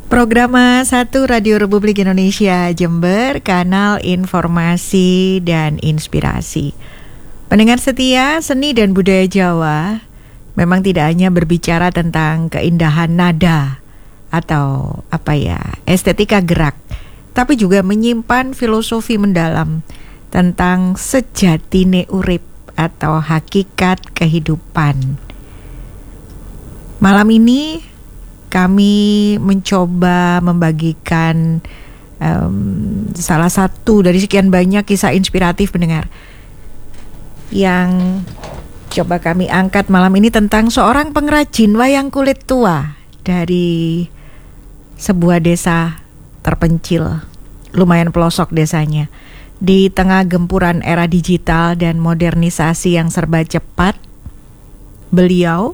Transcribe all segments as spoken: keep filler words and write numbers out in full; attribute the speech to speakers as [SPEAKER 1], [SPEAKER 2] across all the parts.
[SPEAKER 1] Programa satu Radio Republik Indonesia Jember, kanal informasi dan inspirasi. Pendengar setia, seni dan budaya Jawa memang tidak hanya berbicara tentang keindahan nada atau apa ya, estetika gerak, tapi juga menyimpan filosofi mendalam tentang sejatine urip atau hakikat kehidupan. Malam ini kami mencoba membagikan um, salah satu dari sekian banyak kisah inspiratif pendengar yang coba kami angkat malam ini tentang seorang pengrajin wayang kulit tua dari sebuah desa terpencil, lumayan pelosok desanya. Di tengah gempuran era digital dan modernisasi yang serba cepat, beliau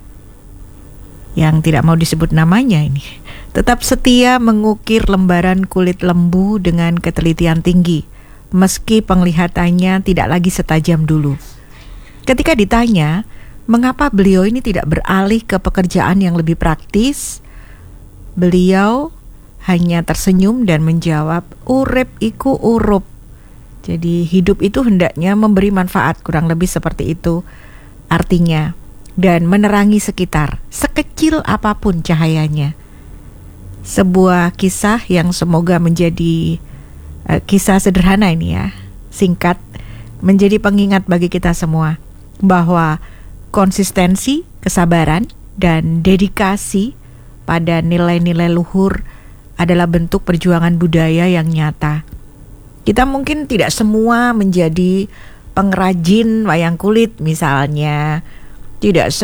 [SPEAKER 1] yang tidak mau disebut namanya ini tetap setia mengukir lembaran kulit lembu dengan ketelitian tinggi, meski penglihatannya tidak lagi setajam dulu. Ketika ditanya mengapa beliau ini tidak beralih ke pekerjaan yang lebih praktis, beliau hanya tersenyum dan menjawab, urip iku urup. Jadi hidup itu hendaknya memberi manfaat, kurang lebih seperti itu artinya, dan menerangi sekitar, sekecil apapun cahayanya. Sebuah kisah yang semoga menjadi uh, kisah sederhana ini ya, singkat, menjadi pengingat bagi kita semua bahwa konsistensi, kesabaran, dan dedikasi pada nilai-nilai luhur adalah bentuk perjuangan budaya yang nyata. Kita mungkin tidak semua menjadi pengrajin wayang kulit misalnya, tidak